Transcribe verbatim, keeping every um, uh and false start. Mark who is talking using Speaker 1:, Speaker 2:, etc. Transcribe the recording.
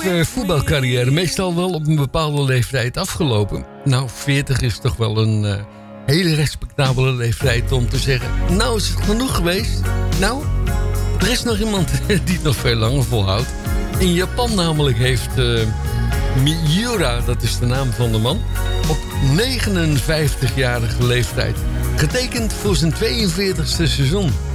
Speaker 1: uh, voetbalcarrière meestal wel op een bepaalde leeftijd afgelopen. Nou, veertig is toch wel een uh, hele respectabele leeftijd om te zeggen... Nou, is het genoeg geweest? Nou, er is nog iemand die het nog veel langer volhoudt. In Japan namelijk heeft uh, Miura, dat is de naam van de man... op negenenvijftigjarige leeftijd getekend voor zijn tweeënveertigste seizoen.